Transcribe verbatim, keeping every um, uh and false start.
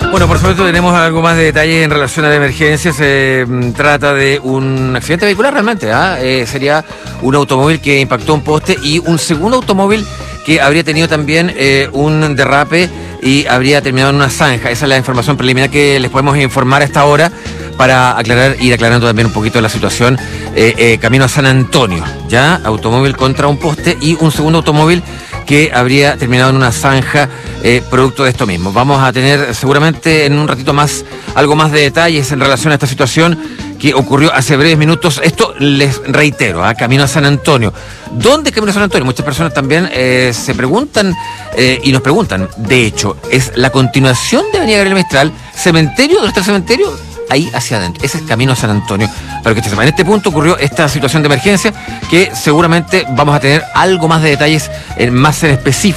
Bueno, por supuesto tenemos algo más de detalle en relación a la emergencia. Se mm, trata de un accidente vehicular realmente. ¿ah? Eh, sería un automóvil que impactó un poste y un segundo automóvil que habría tenido también eh, un derrape y habría terminado en una zanja. Esa es la información preliminar que les podemos informar a esta hora para aclarar, ir aclarando también un poquito la situación. Eh, eh, camino a San Antonio, ya, automóvil contra un poste y un segundo automóvil que habría terminado en una zanja eh, producto de esto mismo. Vamos a tener seguramente en un ratito más algo más de detalles en relación a esta situación que ocurrió hace breves minutos. Esto les reitero, ¿ah? Camino a San Antonio. ¿Dónde Camino a San Antonio? Muchas personas también eh, se preguntan eh, y nos preguntan. De hecho, es la continuación de Avenida Gabriel Mistral, cementerio, ¿dónde está el cementerio? Ahí hacia adentro. Ese es Camino a San Antonio. Para que usted sepa, en este punto ocurrió esta situación de emergencia que seguramente vamos a tener algo más de detalles, en, más en específico.